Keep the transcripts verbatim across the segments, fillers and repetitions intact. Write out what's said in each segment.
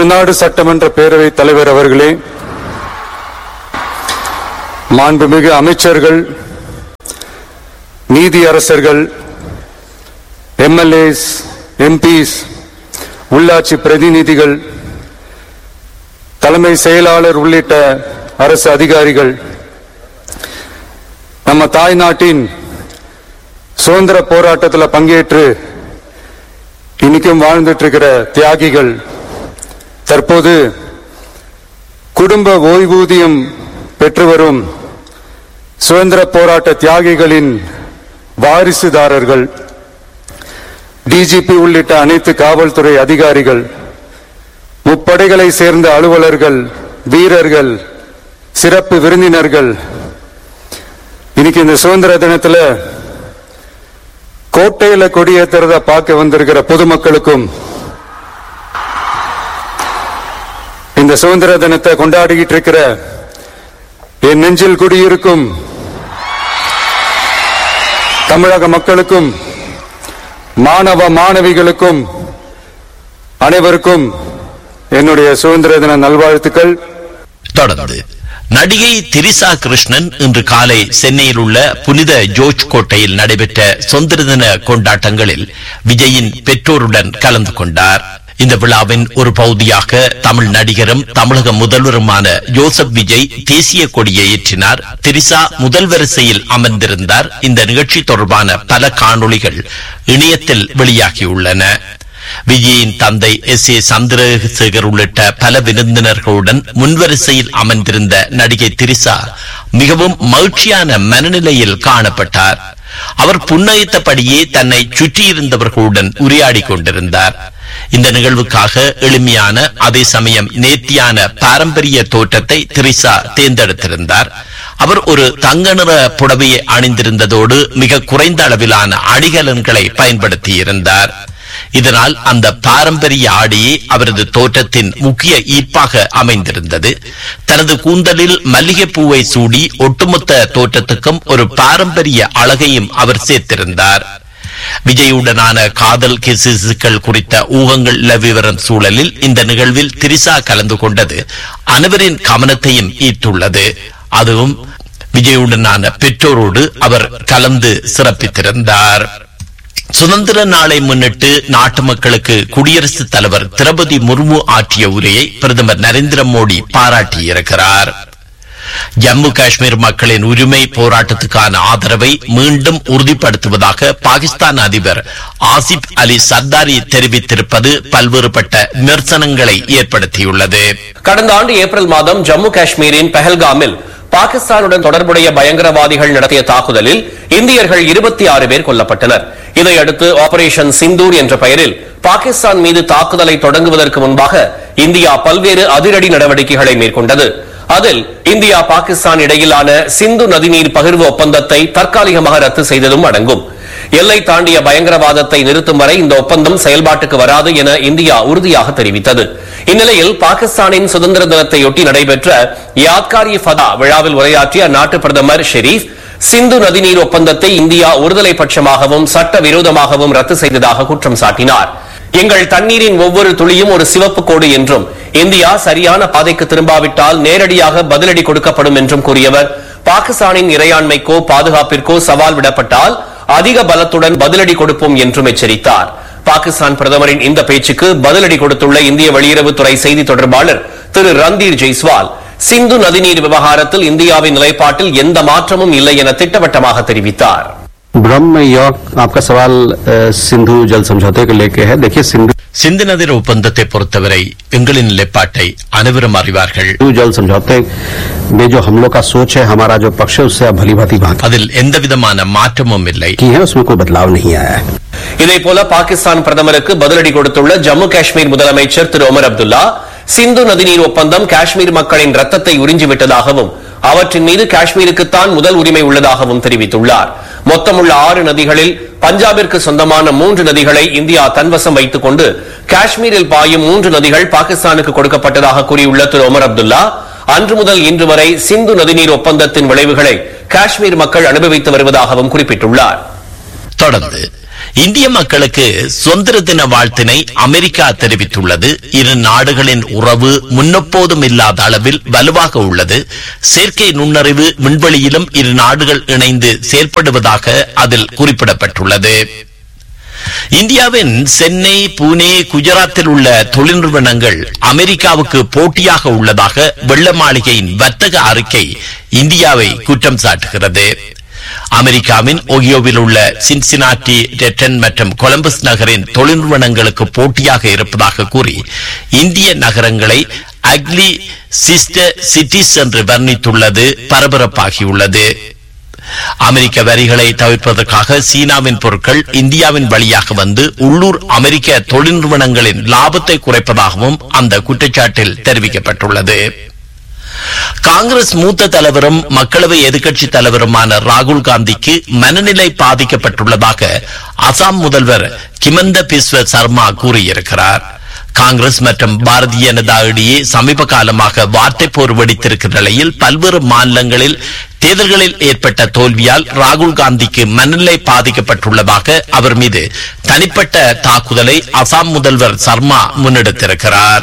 தமிழ்நாடு சட்டமன்ற பேரவைத் தலைவர் அவர்களே, மாண்புமிகு அமைச்சர்கள், நீதியரசர்கள், எம்எல்ஏஸ், எம்பிஸ், உள்ளாட்சி பிரதிநிதிகள், தலைமை செயலாளர் உள்ளிட்ட அரசு அதிகாரிகள், நம்ம தாய் நாட்டின் சுதந்திர போராட்டத்தில் பங்கேற்று இன்னைக்கும் வாழ்ந்துட்டு இருக்கிற தியாகிகள், தற்போது குடும்ப ஓய்வூதியம் பெற்று வரும் சுதந்திர போராட்ட தியாகிகளின் வாரிசுதாரர்கள், டிஜிபி உள்ளிட்ட அனைத்து காவல்துறை அதிகாரிகள், முப்படைகளை சேர்ந்த அலுவலர்கள், வீரர்கள், சிறப்பு விருந்தினர்கள், இன்னைக்கு இந்த சுதந்திர தினத்தில் கோட்டையில கொடியேற்றுறத பார்க்க வந்திருக்கிற பொதுமக்களுக்கும், இந்த சுதந்திர தினத்தை கொண்டாடிக்கிட்டு இருக்கிற என் நெஞ்சில் குடியிருக்கும் தமிழக மக்களுக்கும், மாணவ மாணவிகளுக்கும் அனைவருக்கும் என்னுடைய சுதந்திர தின நல்வாழ்த்துக்கள். தொடர்ந்து நடிகை திரிசா கிருஷ்ணன் இன்று காலை சென்னையில் உள்ள புனித ஜோர்ஜ் கோட்டையில் நடைபெற்ற சுதந்திர தின கொண்டாட்டங்களில் விஜயின் பெற்றோருடன் கலந்து கொண்டார். இந்த விழாவின் ஒரு பகுதியாக தமிழ் நடிகரும் தமிழக முதல்வருமான ஜோசப் விஜய் தேசிய கொடியை ஏற்றினார். திரிசா முதல் வரிசையில் அமர்ந்திருந்தார். இந்த நிகழ்ச்சி தொடர்பான பல காணொளிகள் இணையத்தில் வெளியாகியுள்ளன. விஜயின் தந்தை எஸ் ஏ சந்திரசேகர் உள்ளிட்ட பல விருந்தினர்களுடன் முன்வரிசையில் அமர்ந்திருந்த நடிகை திரிசா மிகவும் மகிழ்ச்சியான மனநிலையில் காணப்பட்டார். அவர் புன்னகைத்தபடியே தன்னை சுற்றியிருந்தவர்களுடன் உரையாடி கொண்டிருந்தார். இந்த நிகழ்வுக்காக எளிமையான அதே சமயம் நேர்த்தியான பாரம்பரிய தோற்றத்தை திரிசா தேர்ந்தெடுத்திருந்தார். அவர் ஒரு தங்க நிற புடவையை அணிந்திருந்ததோடு மிக குறைந்த அளவிலான அணிகலன்களை பயன்படுத்தியிருந்தார். இதனால் அந்த பாரம்பரிய ஆடையே அவரது தோற்றத்தின் முக்கிய ஈர்ப்பாக அமைந்திருந்தது. தனது கூந்தலில் மல்லிகை பூவை சூடி ஒட்டுமொத்த தோற்றத்துக்கும் ஒரு பாரம்பரிய அழகையும் அவர் சேர்த்திருந்தார். விஜயுடனான காதல் கிசுகள் குறித்த ஊகங்கள் நிலவி வரும் சூழலில் இந்த நிகழ்வில் திரிசா கலந்து கொண்டது அனைவரின் கவனத்தையும் ஈர்த்துள்ளது. அதுவும் விஜயுடனான பெற்றோரோடு அவர் கலந்து சிறப்பித்திருந்தார். சுதந்திர நாளை முன்னிட்டு நாட்டு மக்களுக்கு குடியரசுத் தலைவர் திரௌபதி முர்மு ஆற்றிய உரையை பிரதமர் நரேந்திர மோடி பாராட்டியிருக்கிறார். ஜம்மு காஷ்மீர் மக்களின் உரிமை போராட்டத்துக்கான ஆதரவை மீண்டும் உறுதிப்படுத்துவதாக பாகிஸ்தான் அதிபர் ஆசிப் அலி சர்தாரி தெரிவித்திருப்பது பல்வேறுபட்ட விமர்சனங்களை ஏற்படுத்தியுள்ளது. கடந்த ஆண்டு ஏப்ரல் மாதம் ஜம்மு காஷ்மீரின் பஹல்காமில் பாகிஸ்தானுடன் தொடர்புடைய பயங்கரவாதிகள் நடத்திய தாக்குதலில் இந்தியர்கள் இருபத்தி ஆறு பேர் கொல்லப்பட்டனர். இதையடுத்து ஆபரேஷன் சிந்தூர் என்ற பெயரில் பாகிஸ்தான் மீது தாக்குதலை தொடங்குவதற்கு முன்பாக இந்தியா பல்வேறு அதிரடி நடவடிக்கைகளை மேற்கொண்டது. அதில் இந்தியா பாகிஸ்தான் இடையிலான சிந்து நதிநீர் பகிர்வு ஒப்பந்தத்தை தற்காலிகமாக ரத்து செய்ததும் அடங்கும். எல்லை தாண்டிய பயங்கரவாதத்தை நிறுத்தும் வரை இந்த ஒப்பந்தம் செயல்பாட்டுக்கு வராது என இந்தியா உறுதியாக தெரிவித்தது. இந்நிலையில் பாகிஸ்தானின் சுதந்திர தினத்தையொட்டி நடைபெற்ற யாத்காரி ஃபதா விழாவில் உரையாற்றிய அந்நாட்டு பிரதமர் ஷெரீப் சிந்து நதிநீர் ஒப்பந்தத்தை இந்தியா ஒருதலை பட்சமாகவும் சட்ட விரோதமாகவும் ரத்து செய்ததாக குற்றம் சாட்டினார். எங்கள் தண்ணீரின் ஒவ்வொரு துளியும் ஒரு சிவப்பு கோடு என்றும் இந்தியா சரியான பாதைக்கு திரும்பாவிட்டால் நேரடியாக பதிலடி கொடுக்கப்படும் என்றும் கூறியவர் பாகிஸ்தானின் இறையாண்மைக்கோ பாதுகாப்பிற்கோ சவால் விடப்பட்டால் அதிக பலத்துடன் பதிலடி கொடுப்போம் என்றும் எச்சரித்தார். பாகிஸ்தான் பிரதமரின் இந்த பேச்சுக்கு பதிலடி கொடுத்துள்ள இந்திய வெளியுறவுத்துறை செய்தி தொடர்பாளர் திரு ரந்தீர் ஜெய்ஸ்வால் சிந்து நதிநீர் விவகாரத்தில் இந்தியாவின் நிலைப்பாட்டில் எந்த மாற்றமும் இல்லை என திட்டவட்டமாக தெரிவித்தார். ब्रह्म योग आपका सवाल सिंधु जल समझौते को लेके है. देखिए सिंधु சிந்து நதிர் ஒப்பந்தத்தை பொறுத்தவரை எங்களின் நிலைப்பாட்டை அனைவரும் அறிவார்கள். जल समझौते में जो हम लोग का सोच है, हमारा जो पक्ष है, उससे भली भांति बात அதில் எந்தவிதமான மாற்றமும் இல்லை. की है, उसमें कोई बदलाव नहीं आया है. இதேபோல பாகிஸ்தான் பிரதமருக்கு பதிலடி கொடுத்துள்ள ஜம்மு காஷ்மீர் முதலமைச்சர் திரு உமர் அப்துல்லா சிந்து நதிநீர் ஒப்பந்தம் காஷ்மீர் மக்களின் ரத்தத்தை உறிஞ்சிவிட்டதாகவும் அவற்றின் மீது காஷ்மீருக்குத்தான் முதல் உரிமை உள்ளதாகவும் தெரிவித்துள்ளார். மொத்தமுள்ள ஆறு நதிகளில் பஞ்சாபிற்கு சொந்தமான மூன்று நதிகளை இந்தியா தன்வசம் வைத்துக் கொண்டு காஷ்மீரில் பாயும் மூன்று நதிகள் பாகிஸ்தானுக்கு கொடுக்கப்பட்டதாக கூறியுள்ள திரு உமர் அப்துல்லா அன்று முதல் இன்று வரை சிந்து நதிநீர் ஒப்பந்தத்தின் விளைவுகளை காஷ்மீர் மக்கள் அனுபவித்து வருவதாகவும் குறிப்பிட்டுள்ளார். தொடர்ந்து இந்திய மக்களுக்கு சுதந்திர தின வாழ்த்தினை அமெரிக்கா தெரிவித்துள்ளது. இரு நாடுகளின் உறவு முன்னெப்போதும் இல்லாத அளவில் வலுவாக உள்ளது. செயற்கை நுண்ணறிவு விண்வெளியிலும் இரு நாடுகள் இணைந்து செயல்படுவதாக அதில் குறிப்பிடப்பட்டுள்ளது. இந்தியாவின் சென்னை, புனே, குஜராத்தில் உள்ள தொழில் நிறுவனங்கள் அமெரிக்காவுக்கு போட்டியாக உள்ளதாக வெள்ள மாளிகையின் வர்த்தக அறிக்கை இந்தியாவை குற்றம் சாட்டுகிறது. அமெரிக்காவின் ஓகியோவில் உள்ள சின்சினாட்டி, டெட்டன் மற்றும் கொலம்பஸ் நகரின் தொழில் நிறுவனங்களுக்கு போட்டியாக இருப்பதாக கூறி இந்திய நகரங்களை அக்லி சிஸ்டர் சிட்டிஸ் என்று வர்ணித்துள்ளது பரபரப்பாகியுள்ளது. அமெரிக்க வரிகளை தவிர்ப்பதற்காக சீனாவின் பொருட்கள் இந்தியாவின் வழியாக வந்து உள்ளூர் அமெரிக்க தொழில் நிறுவனங்களின் லாபத்தை குறைப்பதாகவும் அந்த குற்றச்சாட்டில் தெரிவிக்கப்பட்டுள்ளது. காங்கிரஸ் மூத்த தலைவரும் மக்களவை எதிர்க்கட்சி தலைவருமான ராகுல் காந்திக்கு மனநிலை பாதிக்கப்பட்டுள்ளதாக அசாம் முதல்வர் கிமந்த பிஸ்வ சர்மா கூறியிருக்கிறார். காங்கிரஸ் மற்றும் பாரதிய ஜனதா இடையே சமீப காலமாக வார்த்தை போர் வெடித்திருக்கிற நிலையில் பல்வேறு மாநிலங்களில் தேர்தல்களில் ஏற்பட்ட தோல்வியால் ராகுல் காந்திக்கு மனநிலை பாதிக்கப்பட்டுள்ளதாக அவர் மீது தனிப்பட்ட தாக்குதலை அசாம் முதல்வர் சர்மா முன்னெடுத்திருக்கிறார்.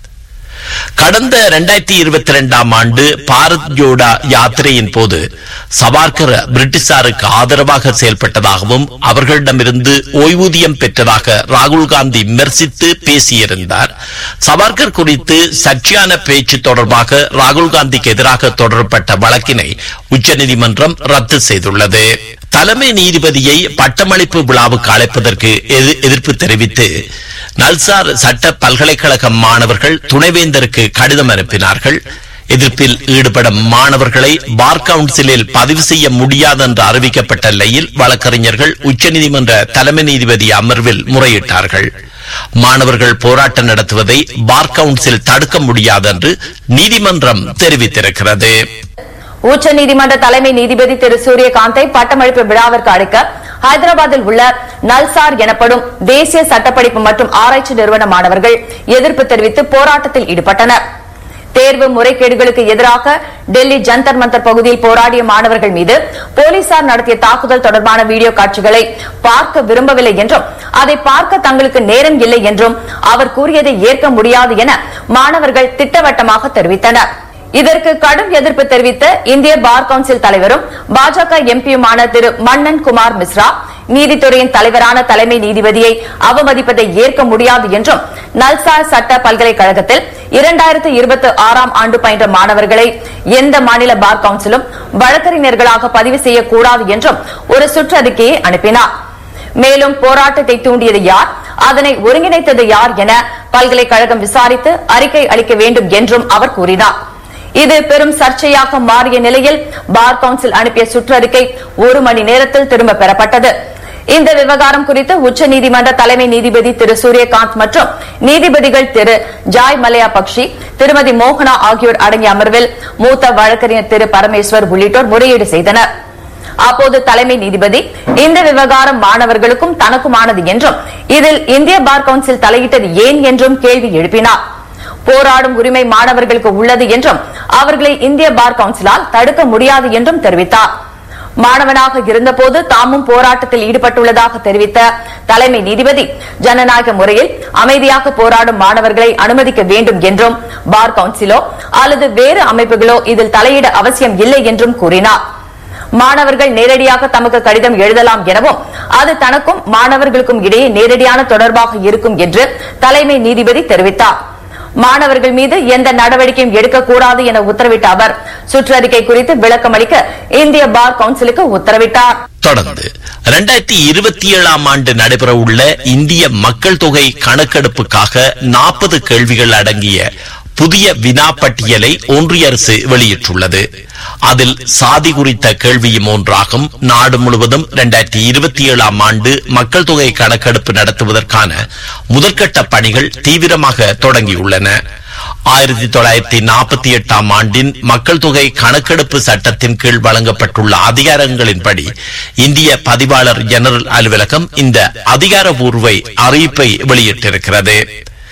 கடந்த இரண்டாயிரத்தி இருபத்தி இரண்டாம் ஆண்டு பாரத் ஜோடா யாத்திரையின் போது சவார்கர் பிரிட்டிஷாருக்கு ஆதரவாக செயல்பட்டதாகவும் அவர்களிடமிருந்து ஓய்வூதியம் பெற்றதாக ராகுல் காந்தி விமர்சித்து பேசியிருந்தார். சவார்கர் குறித்து சர்ச்சையான பேச்சு தொடர்பாக ராகுல் காந்திக்கு எதிராக தொடரப்பட்ட வழக்கினை உச்சநீதிமன்றம் ரத்து செய்துள்ளது. தலைமை நீதிபதியை பட்டமளிப்பு விழாவுக்கு அழைப்பதற்கு எதிர்ப்பு தெரிவித்து நல்சார் சட்ட பல்கலைக்கழக மாணவர்கள் துணைவேந்தருக்கு கடிதம் அனுப்பினார்கள். எதிர்ப்பில் ஈடுபடும் மாணவர்களை பார் கவுன்சிலில் பதிவு செய்ய முடியாது என்று அறிவிக்கப்பட்ட நிலையில் வழக்கறிஞர்கள் உச்சநீதிமன்ற தலைமை நீதிபதி அமர்வில் முறையிட்டார்கள். மாணவர்கள் போராட்டம் நடத்துவதை பார் கவுன்சில் தடுக்க முடியாது என்று நீதிமன்றம் தெரிவித்திருக்கிறது. உச்சநீதிமன்ற தலைமை நீதிபதி திரு சூரியகாந்தை பட்டமளிப்பு விழாவிற்கு அழைக்க ஹைதராபாத்தில் உள்ள நல்சார் எனப்படும் தேசிய சட்டப்படிப்பு மற்றும் ஆராய்ச்சி நிறுவன மாணவர்கள் எதிர்ப்பு தெரிவித்து போராட்டத்தில் ஈடுபட்டனர். தேர்வு முறைகேடுகளுக்கு எதிராக டெல்லி ஜந்தர் மந்தர் பகுதியில் போராடிய மாணவர்கள் மீது போலீசார் நடத்திய தாக்குதல் தொடர்பான வீடியோ காட்சிகளை பார்க்க விரும்பவில்லை என்றும் அதை பார்க்க தங்களுக்கு நேரம் இல்லை என்றும் அவர் கூறியதை ஏற்க முடியாது என மாணவர்கள் திட்டவட்டமாக தெரிவித்தனர். இதற்கு கடும் எதிர்ப்பு தெரிவித்த இந்திய பார் கவுன்சில் தலைவரும் பாஜக எம்பியுமான திரு மன்னன் குமார் மிஸ்ரா நீதித்துறையின் தலைவரான தலைமை நீதிபதியை அவமதிப்பதை ஏற்க முடியாது என்றும் நல்சார் சட்ட பல்கலைக்கழகத்தில் இரண்டாயிரத்து இருபத்தி ஆறாம் ஆண்டு பயின்ற மாணவர்களை எந்த மாநில பார் கவுன்சிலும் வழக்கறிஞர்களாக பதிவு செய்யக்கூடாது என்றும் ஒரு சுற்றறிக்கையை அனுப்பினார். மேலும் போராட்டத்தை தூண்டியது யார், அதனை ஒருங்கிணைத்தது யார் என பல்கலைக்கழகம் விசாரித்து அறிக்கை அளிக்க வேண்டும் என்றும் அவர் கூறினார். இது பெரும் சர்ச்சையாக மாறிய நிலையில் பார் கவுன்சில் அனுப்பிய சுற்றறிக்கை ஒரு மணி நேரத்தில் திரும்ப பெறப்பட்டது. இந்த விவகாரம் குறித்து உச்சநீதிமன்ற தலைமை நீதிபதி திரு சூரியகாந்த் மற்றும் நீதிபதிகள் திரு ஜாய் மலையா பக்ஷி, திருமதி மோகனா ஆகியோர் அடங்கிய அமர்வில் மூத்த வழக்கறிஞர் திரு பரமேஸ்வர் உள்ளிட்டோர் முறையீடு செய்தனர். அப்போது தலைமை நீதிபதி இந்த விவகாரம் மாணவர்களுக்கும் தனக்குமானது என்றும் இதில் இந்திய பார் கவுன்சில் தலையிட்டது ஏன் என்றும் கேள்வி எழுப்பினார். போராடும் உரிமை மாணவர்களுக்கு உள்ளது என்றும் அவர்களை இந்திய பார் கவுன்சிலால் தடுக்க முடியாது என்றும் தெரிவித்தார். மாணவனாக இருந்தபோது தாமும் போராட்டத்தில் ஈடுபட்டுள்ளதாக தெரிவித்த தலைமை நீதிபதி ஜனநாயக முறையில் அமைதியாக போராடும் மாணவர்களை அனுமதிக்க வேண்டும் என்றும் பார் கவுன்சிலோ அல்லது வேறு அமைப்புகளோ இதில் தலையிட அவசியம் இல்லை என்றும் கூறினார். மாணவர்கள் நேரடியாக தமக்கு கடிதம் எழுதலாம் எனவும் அது தனக்கும் மாணவர்களுக்கும் இடையே நேரடியான தொடர்பாக இருக்கும் என்று தலைமை நீதிபதி தெரிவித்தார். மாணவர்கள் மீது எந்த நடவடிக்கையும் எடுக்கக்கூடாது என உத்தரவிட்ட அவர் சுற்றறிக்கை குறித்து விளக்கமளிக்க இந்திய பார் கவுன்சிலுக்கு உத்தரவிட்டார். தொடர்ந்து இரண்டாயிரத்தி இருபத்தி ஏழாம் ஆண்டு நடைபெற உள்ள இந்திய மக்கள் தொகை கணக்கெடுப்புக்காக நாற்பது கேள்விகள் அடங்கிய புதிய வினா பட்டியலை ஒன்றிய அரசு வெளியிட்டுள்ளது. அதில் சாதி குறித்த கேள்வியும் ஒன்றாகும். நாடு முழுவதும் இரண்டாயிரத்தி இருபத்தி ஏழாம் ஆண்டு மக்கள் தொகை கணக்கெடுப்பு நடத்துவதற்கான முதற்கட்ட பணிகள் தீவிரமாக தொடங்கியுள்ளன. ஆயிரத்தி தொள்ளாயிரத்தி நாற்பத்தி எட்டாம் ஆண்டின் மக்கள் தொகை கணக்கெடுப்பு சட்டத்தின் கீழ் வழங்கப்பட்டுள்ள அதிகாரங்களின்படி இந்திய பதிவாளர் ஜெனரல் அலுவலகம் இந்த அதிகாரப்பூர்வ அறிவிப்பை வெளியிட்டிருக்கிறது.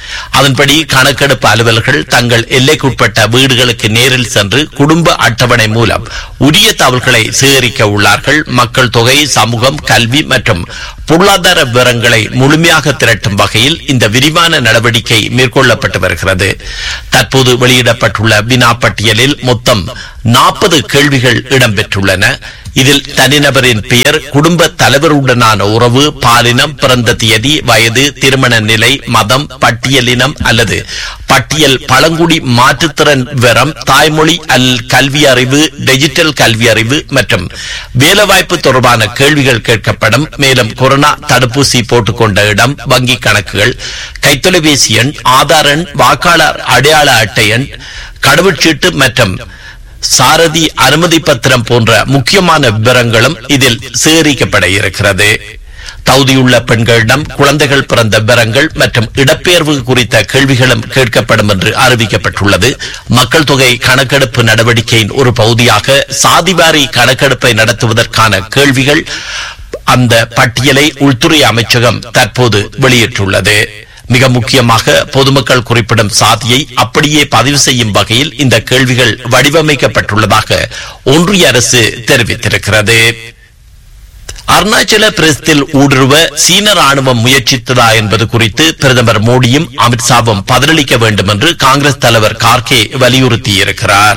அதன்படி கணக்கெடுப்பு அலுவலர்கள் தங்கள் எல்லைக்குட்பட்ட வீடுகளுக்கு நேரில் சென்று குடும்ப அட்டவணை மூலம் உரிய தகவல்களை சேகரிக்க உள்ளார்கள். மக்கள் தொகை, சமூகம், கல்வி மற்றும் பொருளாதார விவரங்களை முழுமையாக திரட்டும் வகையில் இந்த விரிவான நடவடிக்கை மேற்கொள்ளப்பட்டு வருகிறது. தற்போது வெளியிடப்பட்டுள்ள வினா பட்டியலில் மொத்தம் நாற்பது கேள்விகள் இடம்பெற்றுள்ளன. இதில் தனிநபரின் பெயர், குடும்ப தலைவருடனான உறவு, பாலினம், பிறந்த தேதி, வயது, திருமண நிலை, மதம், பட்டியலினம் அல்லது பட்டியல் பழங்குடி மாற்றுத்திறன் விவரம், தாய்மொழி அல் கல்வி அறிவு, டிஜிட்டல் கல்வி அறிவு மற்றும் வேலைவாய்ப்பு தொடர்பான கேள்விகள் கேட்கப்படும். மேலும் கொரோனா தடுப்பூசி போட்டுக்கொண்ட இடம், வங்கி கணக்குகள், கைத்தொலைபேசி எண், ஆதார் எண், வாக்காளர் அடையாள அட்டை எண், கடவுச்சீட்டு மற்றும் சாரதி அனுமதி பத்திரம் போன்ற முக்கியமான விவரங்களும் இதில் சேகரிக்கப்பட இருக்கிறது. தகுதியுள்ள பெண்களிடம் குழந்தைகள் பிறந்த விவரங்கள் மற்றும் இடப்பெயர்வு குறித்த கேள்விகளும் கேட்கப்படும் என்று அறிவிக்கப்பட்டுள்ளது. மக்கள் தொகை கணக்கெடுப்பு நடவடிக்கையின் ஒரு பகுதியாக சாதிவாரி கணக்கெடுப்பை நடத்துவதற்கான கேள்விகள் அந்த பட்டியலை உள்துறை அமைச்சகம் தற்போது வெளியிட்டுள்ளது. மிக முக்கியமாக பொதுமக்கள் குறிப்பிடும் சாதியை அப்படியே பதிவு செய்யும் வகையில் இந்த கேள்விகள் வடிவமைக்கப்பட்டுள்ளதாக ஒன்றிய அரசு தெரிவித்திருக்கிறது. அருணாச்சல பிரதேசத்தில் ஊடுருவ சீன ராணுவம் முயற்சித்ததா என்பது குறித்து பிரதமர் மோடியும் அமித்ஷாவும் பதிலளிக்க வேண்டும் என்று காங்கிரஸ் தலைவர் கார்கே வலியுறுத்தியிருக்கிறார்.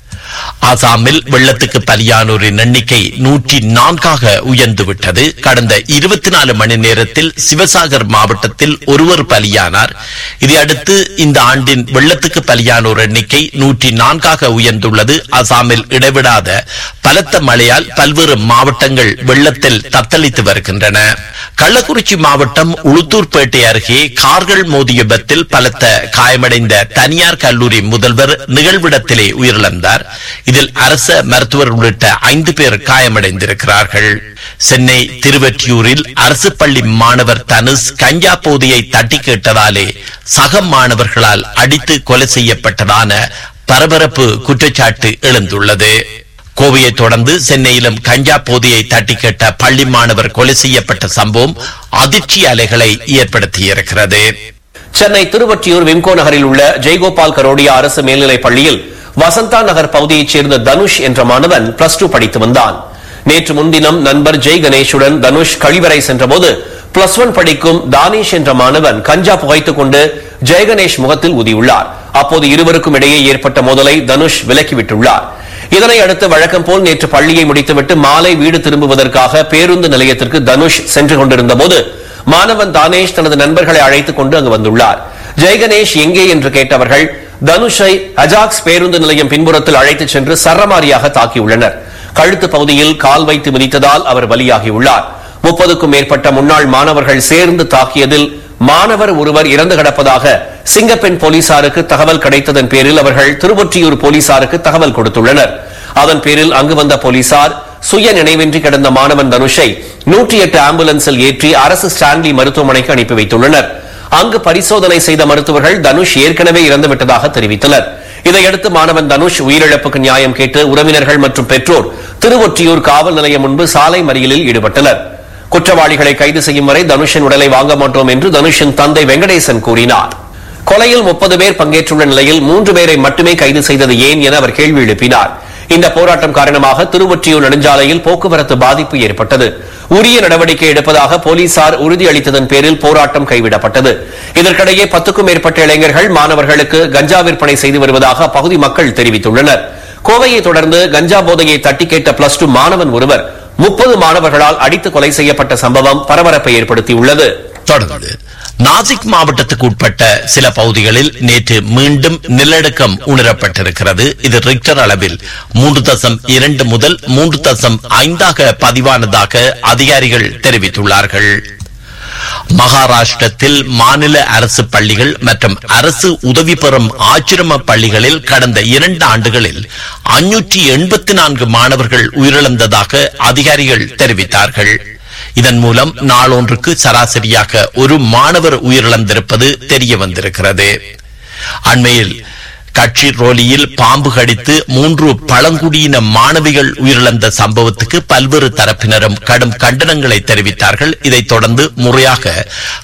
ஆசாமில் வெள்ளத்துக்கு பலியானோரின் எண்ணிக்கை நூற்றி நான்காக உயர்ந்துவிட்டது. கடந்த இருபத்தி நாலு மணி நேரத்தில் சிவசாகர் மாவட்டத்தில் ஒருவர் பலியானார். இதையடுத்து இந்த ஆண்டின் வெள்ளத்துக்கு பலியானோர் எண்ணிக்கை நூற்றி நான்காக உயர்ந்துள்ளது. அசாமில் இடைவிடாத பலத்த மழையால் பல்வேறு மாவட்டங்கள் வெள்ளத்தில் தத்தளித்து வருகின்றன. கள்ளக்குறிச்சி மாவட்டம் உளுத்தூர்பேட்டை அருகே கார்கள் மோதிய விபத்தில் பலத்த காயமடைந்த தனியார் கல்லூரி முதல்வர் நிகழ்விடத்திலே உயிரிழந்தார். இதில் அரச மருத்துவர் உள்ளிட்ட ஐந்து பேர் காயமடைந்திருக்கிறார்கள். சென்னை திருவெற்றியூரில் அரசு பள்ளி மாணவர் தனுஷ் கஞ்சா போதையை தட்டி கேட்டதாலே சக மாணவர்களால் அடித்து கொலை செய்யப்பட்டதான பரபரப்பு குற்றச்சாட்டு எழுந்துள்ளது. கோவையை தொடர்ந்து சென்னையிலும் கஞ்சா போதையை தட்டி கேட்ட பள்ளி மாணவர் கொலை செய்யப்பட்ட சம்பவம் அதிர்ச்சி அலைகளை ஏற்படுத்தியிருக்கிறது. சென்னை திருவொற்றியூர் விம்கோ நகரில் உள்ள ஜெய்கோபால் கரோடியா அரசு மேல்நிலைப் பள்ளியில் வசந்தா நகர் பகுதியைச் சேர்ந்த தனுஷ் என்ற மாணவன் பிளஸ் டூ படித்து வந்தான். நேற்று முன்தினம் நண்பர் ஜெய் கணேஷுடன் தனுஷ் கழிவறை சென்றபோது பிளஸ் ஒன் படிக்கும் தானேஷ் என்ற மாணவன் கஞ்சா புகைத்துக் கொண்டு ஜெய் கணேஷ் முகத்தில் ஊதியுள்ளார். அப்போது இருவருக்கும் இடையே ஏற்பட்ட மோதலை தனுஷ் விலக்கிவிட்டுள்ளார். இதனை அடுத்து வழக்கம் போல் நேற்று பள்ளியை முடித்துவிட்டு மாலை வீடு திரும்புவதற்காக பேருந்து நிலையத்திற்கு தனுஷ் சென்று கொண்டிருந்த போது மாணவன் தானேஷ் தனது நண்பர்களை அழைத்துக் கொண்டு அங்கு வந்துள்ளார். ஜெய் கணேஷ் எங்கே என்று கேட்டவர்கள் தனுஷை அஜாக்ஸ் பேருந்து நிலையம் பின்புறத்தில் அழைத்துச் சென்று சரமாரியாக தாக்கியுள்ளனர். கழுத்து பகுதியில் கால் வைத்து மிதித்ததால் அவர் பலியாகியுள்ளார். முப்பதுக்கும் மேற்பட்ட முன்னாள் மாணவர்கள் சேர்ந்து தாக்கியதில் மாணவர் ஒருவர் இறந்து கிடப்பதாக சிங்கப்பெண் போலீசாருக்கு தகவல் கிடைத்ததன் பேரில் அவர்கள் திருவொற்றியூர் போலீசாருக்கு தகவல் கொடுத்துள்ளனர். அதன் பேரில் அங்கு வந்த போலீசார் சுய நினைவின்றி கிடந்த மாணவன் தனுஷை நூற்றி எட்டு ஆம்புலன்ஸில் ஏற்றி அரசு ஸ்டான்லி மருத்துவமனைக்கு அனுப்பி வைத்துள்ளனர். அங்கு பரிசோதனை செய்த மருத்துவர்கள் தனுஷ் ஏற்கனவே இறந்துவிட்டதாக தெரிவித்தனர். இதையடுத்து மாணவன் தனுஷ் உயிரிழப்புக்கு நியாயம் கேட்டு உறவினர்கள் மற்றும் பெற்றோர் திருவொற்றியூர் காவல் நிலையம் முன்பு சாலை மறியலில் ஈடுபட்டனர். குற்றவாளிகளை கைது செய்யும் வரை தனுஷின் உடலை வாங்க மாட்டோம் என்று தனுஷின் தந்தை வெங்கடேசன் கூறினார். கொலையில் முப்பது பேர் பங்கேற்றுள்ள நிலையில் மூன்று பேரை மட்டுமே கைது செய்தது ஏன் என அவர் கேள்வி எழுப்பினார். இந்த போராட்டம் காரணமாக திருவொற்றியூர் நெடுஞ்சாலையில் போக்குவரத்து பாதிப்பு ஏற்பட்டது. உரிய நடவடிக்கை எடுப்பதாக போலீசார் உறுதியளித்ததன் பேரில் போராட்டம் கைவிடப்பட்டது. இதற்கிடையே பத்துக்கும் மேற்பட்ட இளைஞர்கள் மாணவர்களுக்கு கஞ்சா விற்பனை செய்து வருவதாக அப்பகுதி மக்கள் தெரிவித்துள்ளனர். கோவையை தொடர்ந்து கஞ்சா போதையை தட்டி கேட்ட பிளஸ் டூ மாணவன் ஒருவர் முப்பது மாணவர்களால் அடித்து கொலை செய்யப்பட்ட சம்பவம் பரபரப்பை ஏற்படுத்தியுள்ளது. தொடர்ந்து நாசிக் மாவட்டத்துக்கு உட்பட்ட சில பகுதிகளில் நேற்று மீண்டும் நிலநடுக்கம் உணரப்பட்டிருக்கிறது. இது ரிக்டர் அளவில் மூன்று தசம் இரண்டு முதல் மூன்று தசம் ஐந்தாக பதிவானதாக அதிகாரிகள் தெரிவித்துள்ளார்கள். மகாராஷ்டிரத்தில் மாநில அரசு பள்ளிகள் மற்றும் அரசு உதவி பெறும் ஆச்சிரம பள்ளிகளில் கடந்த இரண்டு ஆண்டுகளில் ஐநூற்றி எண்பத்தி நான்கு மாணவர்கள் உயிரிழந்ததாக அதிகாரிகள் தெரிவித்தார்கள். இதன் மூலம் நாளொன்றுக்கு சராசரியாக ஒரு மாணவர் உயிரிழந்திருப்பது தெரிய வந்திருக்கிறது. அண்மையில் கட்சி ரோலியில் பாம்பு கடித்து மூன்று பழங்குடியின மாணவிகள் உயிரிழந்த சம்பவத்துக்கு பல்வேறு தரப்பினரும் கடும் கண்டனங்களை தெரிவித்தார்கள். இதைத் தொடர்ந்து முறையாக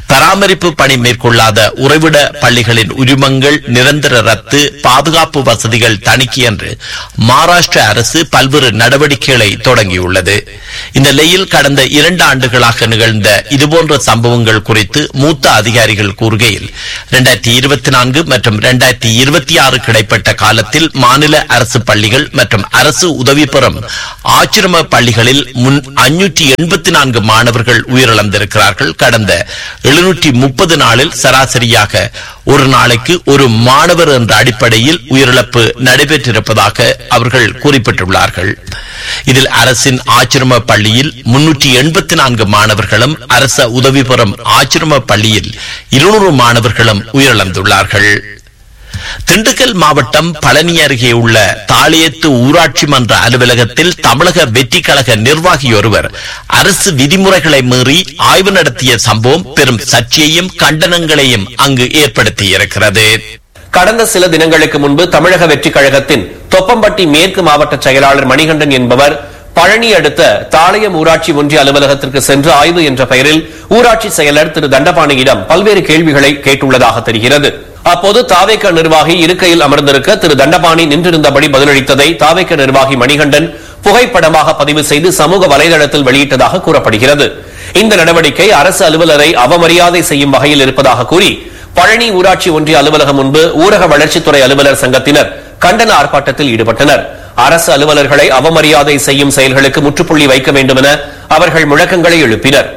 பராமரிப்பு பணி மேற்கொள்ளாத உறைவிட பள்ளிகளின் உரிமங்கள் நிரந்தர ரத்து, பாதுகாப்பு வசதிகள் தணிக்கை என்று மகாராஷ்டிர அரசு பல்வேறு நடவடிக்கைகளை தொடங்கியுள்ளது. இந்நிலையில் கடந்த இரண்டு ஆண்டுகளாக நிகழ்ந்த இதுபோன்ற சம்பவங்கள் குறித்து மூத்த அதிகாரிகள் கூறுகையில் இரண்டாயிரத்தி இருபத்தி நான்கு மற்றும் இரண்டாயிரத்தி இருபத்தி ஆறு கிடைப்பட்ட காலத்தில் மாநில அரசு பள்ளிகள் மற்றும் அரசு உதவி பெறும் ஆச்சிரம பள்ளிகளில் முன் ஐநூற்றி எண்பத்தி நான்கு மாணவர்கள் உயிரிழந்திருக்கிறார்கள். கடந்த எழுநூற்றி முப்பது நாளில் சராசரியாக ஒரு நாளைக்கு ஒரு மாணவர் என்ற அடிப்படையில் உயிரிழப்பு நடைபெற்றிருப்பதாக அவர்கள் குறிப்பிட்டுள்ளார்கள். இதில் அரசின் ஆச்சிரம பள்ளியில் முன்னூற்றி எண்பத்தி நான்கு மாணவர்களும் அரச உதவி பெறும் ஆச்சிரம பள்ளியில் இருநூறு மாணவர்களும் உயிரிழந்துள்ளார்கள். திண்டுக்கல் மாவட்டம் பழனி அருகே உள்ள தாளியத்து ஊராட்சி மன்ற அலுவலகத்தில் தமிழக வெற்றி கழக நிர்வாகி ஒருவர் அரசு விதிமுறைகளை மீறி ஆய்வு நடத்திய சம்பவம் பெரும் சர்ச்சையையும் கண்டனங்களையும் அங்கு ஏற்படுத்தியிருக்கிறது. கடந்த சில தினங்களுக்கு முன்பு தமிழக வெற்றி கழகத்தின் தொப்பம்பட்டி மேற்கு மாவட்ட செயலாளர் மணிகண்டன் என்பவர் பழனி அடுத்த தாளையம் ஊராட்சி ஒன்றிய அலுவலகத்திற்கு சென்று ஆய்வு என்ற பெயரில் ஊராட்சி செயலர் திரு தண்டபாணியிடம் பல்வேறு கேள்விகளை கேட்டுள்ளதாக தெரிகிறது. அப்போது தாவேக நிர்வாகி இருக்கையில் அமர்ந்திருக்க திரு தண்டபாணி நின்றிருந்தபடி பதிலளித்ததை தாவேக நிர்வாகி மணிகண்டன் புகைப்படமாக பதிவு செய்து சமூக வலைதளத்தில் வெளியிட்டதாக கூறப்படுகிறது. இந்த நடவடிக்கை அரசு அலுவலரை அவமரியாதை செய்யும் வகையில் இருப்பதாக கூறி பழனி ஊராட்சி ஒன்றிய அலுவலகம் முன்பு ஊரக வளர்ச்சித்துறை அலுவலர் சங்கத்தினர் கண்டன ஆர்ப்பாட்டத்தில் ஈடுபட்டனர். அரசு அலுவலர்களை அவமரியாதை செய்யும் செயல்களுக்கு முற்றுப்புள்ளி வைக்க வேண்டும் என அவர்கள் முழக்கங்களை எழுப்பினர்.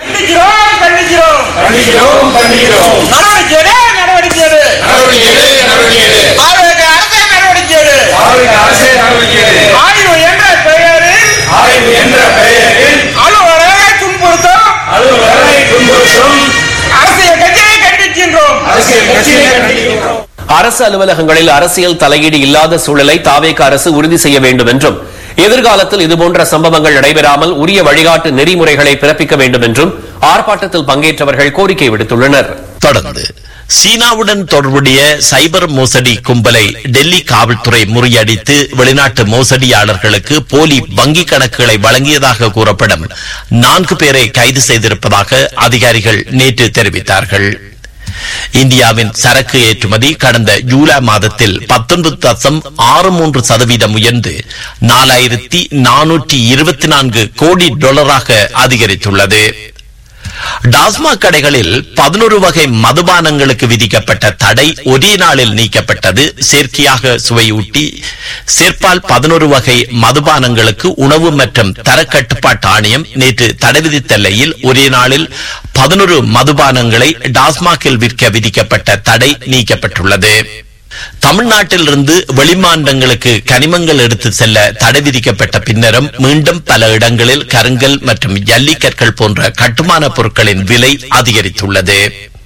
அரசு அலுவலகங்களில் அரசியல் தலையீடு இல்லாத சூழலை தாவேக அரசு உறுதி செய்ய வேண்டும் என்றும் எதிர்காலத்தில் இதுபோன்ற சம்பவங்கள் நடைபெறாமல் உரிய வழிகாட்டு நெறிமுறைகளை பிறப்பிக்க வேண்டும் என்றும் ஆர்ப்பாட்டத்தில் பங்கேற்றவர்கள் கோரிக்கை விடுத்துள்ளனர். தொடர்ந்து சீனாவுடன் தொடர்புடைய சைபர் மோசடி கும்பலை டெல்லி காவல்துறை முறியடித்து வெளிநாட்டு மோசடியாளர்களுக்கு போலி வங்கிக் கணக்குகளை வழங்கியதாக கூறப்படும் நான்கு பேரை கைது செய்திருப்பதாக அதிகாரிகள் நேற்று தெரிவித்தார்கள். இந்தியாவின் சரக்கு ஏற்றுமதி கடந்த ஜூலை மாதத்தில் பத்தொன்பது தசம் ஆறு மூன்று சதவீதம் உயர்ந்து நாலாயிரத்தி நானூற்றி இருபத்தி நான்கு கோடி டாலராக அதிகரித்துள்ளது. டாஸ்மாக் கடைகளில் பதினொரு வகை மதுபானங்களுக்கு விதிக்கப்பட்ட தடை ஒரே நாளில் நீக்கப்பட்டது. செயற்கையாக சுவையூட்டி சேர்ப்பால் பதினொரு வகை மதுபானங்களுக்கு உணவு மற்றும் தரக்கட்டுப்பாட்டு ஆணையம் நேற்று தடை விதித்த நிலையில் ஒரே நாளில் பதினொரு மதுபானங்களை டாஸ்மாகில் விற்க விதிக்கப்பட்ட தடை நீக்கப்பட்டுள்ளது. தமிழ்நாட்டிலிருந்து வெளிமாநிலங்களுக்கு கனிமங்கள் எடுத்து செல்ல தடை விதிக்கப்பட்ட பின்னரும் மீண்டும் பல இடங்களில் கருங்கல் மற்றும் ஜல்லிக்கற்கள் போன்ற கட்டுமான பொருட்களின் விலை அதிகரித்துள்ளது.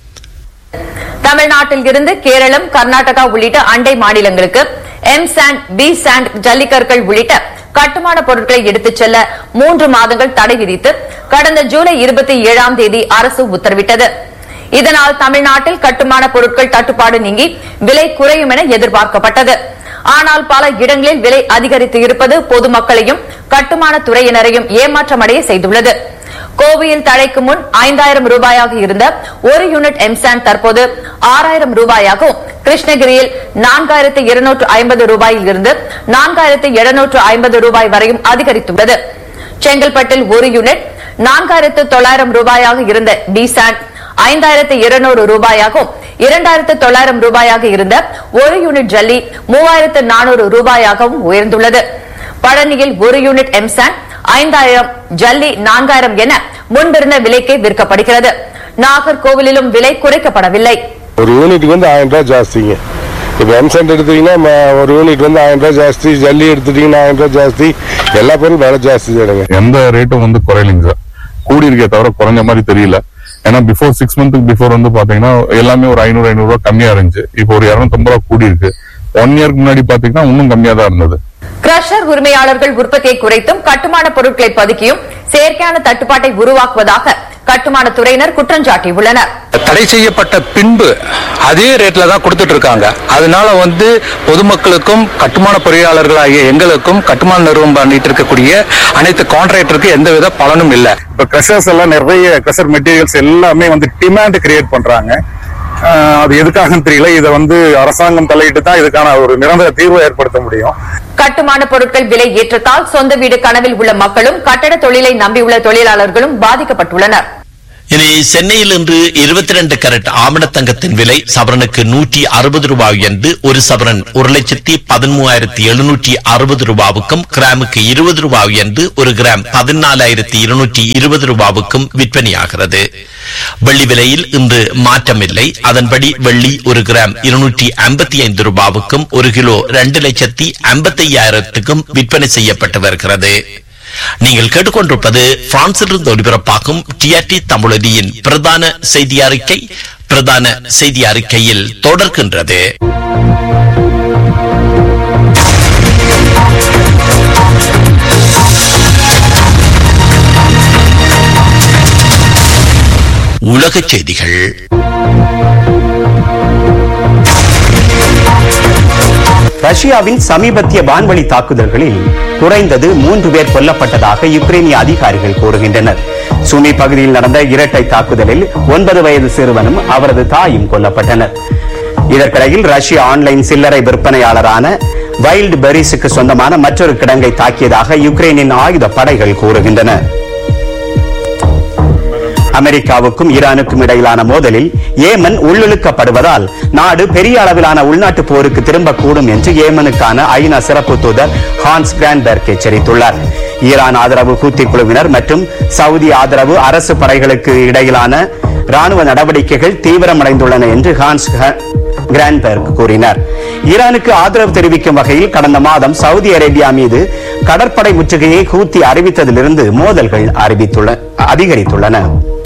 தமிழ்நாட்டில் இருந்து கேரளம், கர்நாடகா உள்ளிட்ட அண்டை மாநிலங்களுக்கு எம் சாண்ட், பி சாண்ட், ஜல்லிக்கற்கள் உள்ளிட்ட கட்டுமான பொருட்களை எடுத்துச் செல்ல மூன்று மாதங்கள் தடை விதித்து கடந்த ஜூலை இருபத்தி ஏழாம் தேதி அரசு உத்தரவிட்டது. இதனால் தமிழ்நாட்டில் கட்டுமான பொருட்கள் தட்டுப்பாடு நீங்கி விலை குறையும் என எதிர்பார்க்கப்பட்டது. ஆனால் பல இடங்களில் விலை அதிகரித்து இருப்பது பொதுமக்களையும் கட்டுமான துறையினரையும் ஏமாற்றமடைய செய்துள்ளது. கோவையில் தடைக்கு முன் ஐந்தாயிரம் ரூபாயாக இருந்த ஒரு யூனிட் எம்சாண்ட் தற்போது ஆறாயிரம் ரூபாயாகவும், கிருஷ்ணகிரியில் நான்காயிரத்து இருநூற்று ஐம்பது ரூபாயில் இருந்து நான்காயிரத்து எழுநூற்று ஐம்பது ரூபாய் வரையும் அதிகரித்துள்ளது. செங்கல்பட்டில் ஒரு யூனிட் நான்காயிரத்து தொள்ளாயிரம் ரூபாயாக இருந்த டி சாண்ட் ஐந்தாயிரத்து இருநூறு ரூபாயாகவும், இரண்டாயிரத்து தொள்ளாயிரம் ரூபாயாக இருந்த ஒரு யூனிட் ஜல்லி மூவாயிரத்து நானூறு ரூபாயாகவும் உயர்ந்துள்ளது. பழனியில் ஒரு யூனிட் எம்சாண்ட் ஐந்தாயிரம், ஜல்லி நான்காயிரம் என முன்பிருந்த விலைக்கே விற்கப்படுகிறது. நாகர்கோவிலிலும் விலை குறைக்கப்படவில்லை. ஒரு யூனிட்டுக்கு வந்து ஆயிரம் ரூபாய் ஜாஸ்திங்க. இப்ப எம்சாண்ட் எடுத்தீங்கன்னா ஒரு யூனிட் வந்து ஆயிரம் ரூபாய் ஜாஸ்தி, ஜல்லி எடுத்துட்டீங்கன்னா ஆயிரம் ரூபாய் ஜாஸ்தி, எல்லா பொருளும் விலை ஜாஸ்தி தானுங்க. எந்த ரேட்டும் வந்து குறையலைங்க சார், கூடி இருக்கே தவிர குறைஞ்ச மாதிரி தெரியல. ஏன்னா பிஃபோர் சிக்ஸ் மந்த்துக்கு பிஃபோர் வந்து பாத்தீங்கன்னா எல்லாமே ஒரு ஐநூறு ஐநூறு ரூபாய் கம்மியா இருந்துச்சு. இப்போ ஒரு இருநூத்தி ஐம்பது ரூபாய் கூடி இருக்கு. ஒன் இயருக்கு முன்னாடி பாத்தீங்கன்னா இன்னும் கம்மியா தான் இருந்தது. கிரஷர் உரிமையாளர்கள் உற்பத்தியை குறைத்தும் கட்டுமான பொருட்களை பதுக்கியும் செயற்கையான தட்டுப்பாட்டை உருவாக்குவதாக கட்டுமான துறையினர் குற்றம் சாட்டியுள்ளனர். தடை செய்யப்பட்ட பின்பு அதே ரேட்ல தான் கொடுத்துட்டு இருக்காங்க. அதனால வந்து பொதுமக்களுக்கும் கட்டுமான பொறியாளர்களாகிய எங்களுக்கும் கட்டுமான நிறுவனம் பண்ணிட்டு இருக்கக்கூடிய அனைத்து கான்ட்ராக்டருக்கு எந்தவித பலனும் இல்லை. இப்ப கிரஷர்ஸ் எல்லாம் நிறைய கிரஷர் மெட்டீரியல்ஸ் எல்லாமே வந்து டிமாண்ட் கிரியேட் பண்றாங்க. அது எதுக்காகன்னு தெரியல. இதை வந்து அரசாங்கம் தலையிட்டு தான் இதுக்கான ஒரு நிரந்தர தீர்வை ஏற்படுத்த முடியும். கட்டுமான பொருட்கள் விலை ஏற்றத்தால் சொந்த வீடு கனவில் உள்ள மக்களும் கட்டட தொழிலை நம்பியுள்ள தொழிலாளர்களும் பாதிக்கப்பட்டுள்ளனர். இனி சென்னையில் இன்று இருபத்தி இரண்டு கரட் ஆமணத்தங்கத்தின் விலை சவரனுக்கு நூற்றி அறுபது ரூபாய் என்று ஒரு சவரன் ஒரு லட்சத்தி பதிமூவாயிரத்தி எழுநூற்றி அறுபது ரூபாவுக்கும் கிராமுக்கு இருபது ரூபாய் என்று ஒரு கிராம் பதினாலாயிரத்தி இருநூற்றி இருபது ரூபாவுக்கும் விற்பனையாகிறது. வெள்ளி விலையில் இன்று மாற்றமில்லை. அதன்படி வெள்ளி ஒரு கிராம் இருநூற்றி ஐம்பத்தி ஐந்து ரூபாவுக்கும் ஒரு கிலோ இரண்டு லட்சத்தி ஐம்பத்தி ஐயாயிரத்துக்கும் விற்பனை செய்யப்பட்டு வருகிறது. நீங்கள் கேட்டுக்கொண்டிருப்பது பிரான்சிலிருந்து ஒலிபரப்பாகும் டிஆர்டி தமிழொலியின் பிரதான செய்தி அறிக்கை. பிரதான செய்தி அறிக்கையில் தொடர்கின்றது. உலகச் செய்திகள். ரஷ்யாவின் சமீபத்திய வான்வழி தாக்குதல்களில் குறைந்தது மூன்று பேர் கொல்லப்பட்டதாக யுக்ரைனிய அதிகாரிகள் கூறுகின்றனர். சுமி பகுதியில் நடந்த இரட்டை தாக்குதலில் ஒன்பது வயது சிறுவனும் அவரது தாயும் கொல்லப்பட்டனர். இதற்கிடையில் ரஷ்ய ஆன்லைன் சில்லறை விற்பனையாளரான வைல்ட் பெரிஸுக்கு சொந்தமான மற்றொரு கிடங்கை தாக்கியதாக யுக்ரைனின் ஆயுத படைகள் கூறுகின்றன. அமெரிக்காவுக்கும் ஈரானுக்கும் இடையிலான மோதலில் ஏமன் உள்ளிழுக்கப்படுவதால் நாடு பெரிய அளவிலான உள்நாட்டு போருக்கு திரும்பக்கூடும் என்று ஏமனுக்கான ஐநா சிறப்பு தூதர் ஹான்ஸ் கிரான்பெர்க் எச்சரித்துள்ளார். ஈரான் ஆதரவு ஹூத்தி குழுவினர் மற்றும் சவுதி ஆதரவு அரசு படைகளுக்கு இடையிலான ராணுவ நடவடிக்கைகள் தீவிரமடைந்துள்ளன என்று ஹான்ஸ் கிரான்பெர்க் கூறினார். ஈரானுக்கு ஆதரவு தெரிவிக்கும் வகையில் கடந்த மாதம் சவுதி அரேபியா மீது கடற்படை முற்றுகையை ஹூத்தி அறிவித்ததிலிருந்து மோதல்கள் அதிகரித்துள்ளன.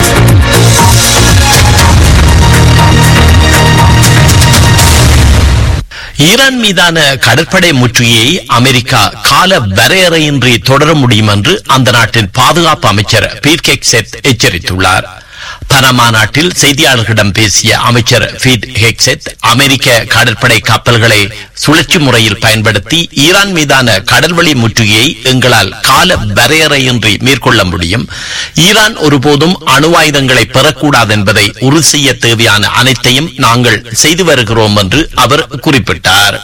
ஈரான் மீதான கடற்படை முற்றுகையை அமெரிக்கா கால வரையறையின்றி தொடர முடியும் என்று அந்த நாட்டின் பாதுகாப்பு அமைச்சர் பீட் ஹெக்செட் எச்சரித்துள்ளார். பனாமா நாட்டில் செய்தியாளர்களிடம் பேசிய அமைச்சர் பீட் ஹெக்செட் அமெரிக்க கடற்படை கப்பல்களை சுழற்சி முறையில் பயன்படுத்தி ஈரான் மீதான கடல்வழி முற்றுகையை எங்களால் கால வரையறையின்றி மேற்கொள்ள முடியும். ஈரான் ஒருபோதும் அணு ஆயுதங்களை பெறக்கூடாது என்பதை உறுதி செய்ய தேவையான அனைத்தையும் நாங்கள் செய்து வருகிறோம் என்று அவர் குறிப்பிட்டார்.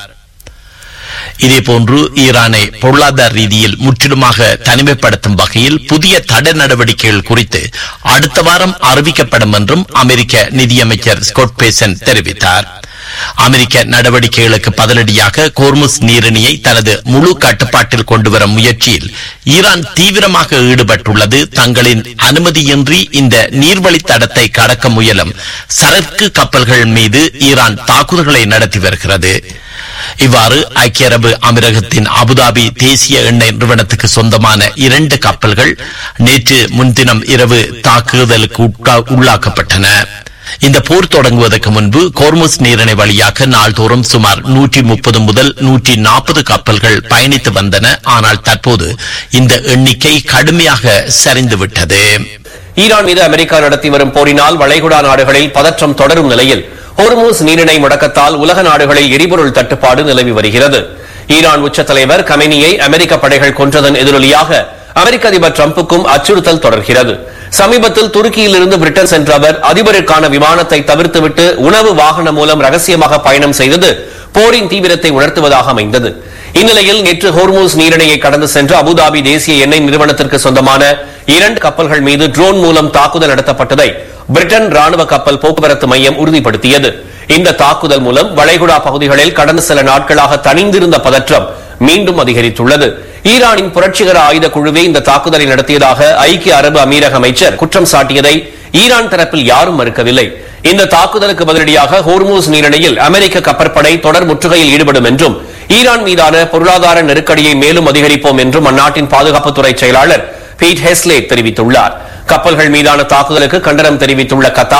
இதேபோன்று ஈரானை பொருளாதார ரீதியில் முற்றிலுமாக தனிமைப்படுத்தும் வகையில் புதிய தடை நடவடிக்கைகள் குறித்து அடுத்த வாரம் அறிவிக்கப்படும் என்றும் அமெரிக்க நிதியமைச்சர் ஸ்காட் பேசன் தெரிவித்தார். அமெரிக்க நடவடிக்கைகளுக்கு பதிலடியாக கோர்முஸ் நீரிணையை தனது முழு கட்டுப்பாட்டில் கொண்டுவரும் முயற்சியில் ஈரான் தீவிரமாக ஈடுபட்டுள்ளது. தங்களின் அனுமதியின்றி இந்த நீர்வழி தடத்தை கடக்க முயலும் சரக்கு கப்பல்கள் மீது ஈரான் தாக்குதல்களை நடத்தி வருகிறது. இவ்வாறு ஐக்கிய அரபு அமீரகத்தின் அபுதாபி தேசிய எண்ணெய் நிறுவனத்துக்கு சொந்தமான இரண்டு கப்பல்கள் நேற்று முன்தினம் இரவு தாக்குதலுக்கு உள்ளாக்கப்பட்டன. இந்த போர் தொடங்குவதற்கு முன்பு கோர்முஸ் நீரிணை வழியாக நாள்தோறும் சுமார் நூற்றி முப்பது முதல் நூற்றி நாற்பது கப்பல்கள் பயணித்து வந்தன. ஆனால் தற்போது இந்த எண்ணிக்கை கடுமையாக சரிந்துவிட்டது. ஈரான் மீது அமெரிக்கா நடத்தி வரும் போரினால் வளைகுடா நாடுகளில் பதற்றம் தொடரும் நிலையில் ஹோர்முஸ் நீரிணை முடக்கத்தால் உலக நாடுகளில் எரிபொருள் தட்டுப்பாடு நிலவி வருகிறது. ஈரான் உச்ச தலைவர் கமெனியை அமெரிக்க படைகள் கொன்றதன் எதிரொலியாக அமெரிக்க அதிபர் டிரம்புக்கும் அச்சுறுத்தல் தொடர்கிறது. சமீபத்தில் துருக்கியில் இருந்து பிரிட்டன் சென்ற அவர் அதிபருக்கான விமானத்தை தவிர்த்துவிட்டு உணவு வாகனம் மூலம் ரகசியமாக பயணம் செய்தது போரின் தீவிரத்தை உணர்த்துவதாக அமைந்தது. இந்நிலையில் நேற்று ஹோர்முஸ் நீரிணையை கடந்து சென்ற அபுதாபி தேசிய எண்ணெய் நிறுவனத்திற்கு சொந்தமான இரண்டு கப்பல்கள் மீது ட்ரோன் மூலம் தாக்குதல் நடத்தப்பட்டதை பிரிட்டன் ராணுவ கப்பல் போக்குவரத்து மையம் உறுதிப்படுத்தியது. இந்த தாக்குதல் மூலம் வளைகுடா பகுதிகளில் கடந்த சில நாட்களாக தணிந்திருந்த பதற்றம் மீண்டும் அதிகரித்துள்ளது. ஈரானின் புரட்சிகர ஆயுத குழுவே இந்த தாக்குதலை நடத்தியதாக ஐக்கிய அரபு அமீரக அமைச்சர் குற்றம் சாட்டியதை ஈரான் தரப்பில் யாரும் மறுக்கவில்லை. இந்த தாக்குதலுக்கு பதிலடியாக ஹோர்முஸ் நீரிணையில் அமெரிக்க கப்பற்படை தொடர் முற்றுகையில் ஈடுபடும் என்றும் ஈரான் மீதான பொருளாதார நெருக்கடியை மேலும் அதிகரிப்போம் என்றும் அந்நாட்டின் பாதுகாப்புத்துறை செயலாளர் பீட் ஹெஸ்லே தெரிவித்துள்ளார். கப்பல்கள் மீதான தாக்குதலுக்கு கண்டனம் தெரிவித்துள்ள கத்தார்,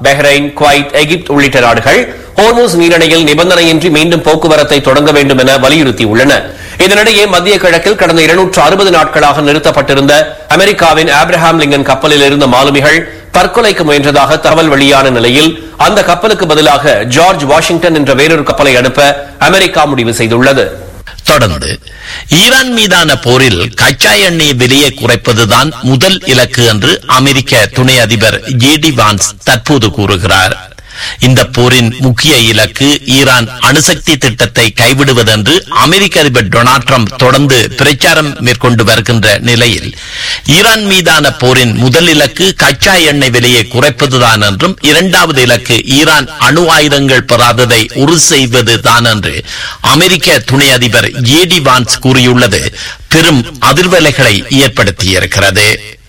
பஹ்ரைன், குவைத், எகிப்து உள்ளிட்ட நாடுகள் ஹோர்முஸ் நீரிணையில் நிபந்தனையின்றி மீண்டும் போக்குவரத்தை தொடங்க வேண்டும் என வலியுறுத்தியுள்ளன. இதனிடையே மத்திய கிழக்கில் கடந்த இருநூற்று அறுபது நாட்களாக நிறுத்தப்பட்டிருந்த அமெரிக்காவின் ஆப்ரஹாம் லிங்கன் கப்பலில் இருந்த மாலுமிகள் தற்கொலைக்கு முயன்றதாக தகவல் வெளியான நிலையில் அந்த கப்பலுக்கு பதிலாக ஜார்ஜ் வாஷிங்டன் என்ற வேறொரு கப்பலை அனுப்ப அமெரிக்கா முடிவு செய்துள்ளது. தொடர்ந்து ஈரான் மீதான போரில் கச்சா எண்ணெய் விலையை குறைப்பதுதான் முதல் இலக்கு என்று அமெரிக்க துணை அதிபர் ஜே டி வான்ஸ் தற்போது கூறுகிறார். இந்த போரின் முக்கிய இலக்கு ஈரான் அணுசக்தி திட்டத்தை கைவிடுவதென்று அமெரிக்க அதிபர் டொனால்ட் ட்ரம்ப் தொடர்ந்து பிரச்சாரம் மேற்கொண்டு வருகின்ற நிலையில் ஈரான் மீதான போரின் முதல் இலக்கு கச்சா எண்ணெய் விலையை குறைப்பதுதான் என்றும் இரண்டாவது இலக்கு ஈரான் அணு ஆயுதங்கள் பெறாததை உறுதி செய்வதுதான் என்று அமெரிக்க துணை அதிபர் ஜே டி வான்ஸ் கூறியுள்ளது பெரும் அதிர்வலைகளை ஏற்படுத்தியிருக்கிறது.